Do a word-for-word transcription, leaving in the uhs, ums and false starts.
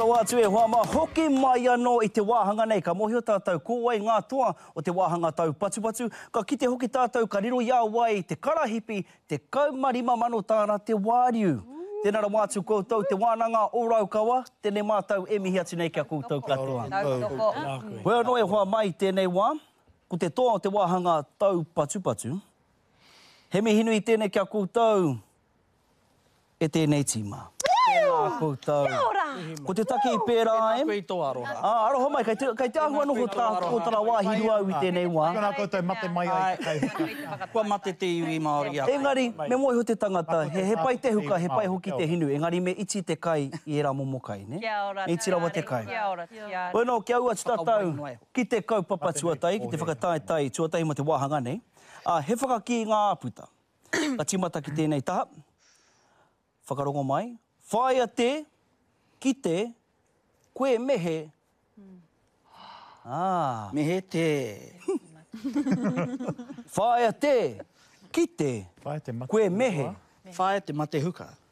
wātu e hoa ma hoki mai anō i te wāhanga nei. Ka mohi o tātou kōwai ngā toa o te wāhanga tau patu-patu. Ka kite hoki tātou ka riro ia wai te karahipi, te kaumarima mano tāna te wāriu. Tēnā ra wātu koutou, te wānanga ōrau kawa, tēnei mātou e mihi atu nei kia koutou katoa. Koe anō e hoa mai tēnei wā, ko te toa o te wāhanga tau patu-patu. He mihinu i tēnei kia koutou e tēnei tīma. Tēnā koutou. Kia ora. Ko te take i pērā e? Koe i tō aroha. Ah, aroha mai, kei te, kei te ahua noho tā kōtara wā hiru au i tēnei wā. Tēnā koutou mate mai ai te kaihuka. Kua mate te iwi Māori a. Engari, me moe ho te tangata, he, he pai te huka, he pai hoki te hinu. Engari, me iti te kai i era momo kai, ne? Kia ora. Me iti rawa te kai. Kia ora. Kia ora. Bueno, kia ua tutatau, ki te kaupapa tuatai, ki te whakatai tuatai ma te wāhanga nei. Ah, he whakaki ngā aputa. Ka timata ki tēnei taha. Whakarongo mai. Whaia te, ki te, koe mehe. Ah. Mehe te. Whaia te, ki te, Whaia te mate koe huka. mehe. Whae te mate huka.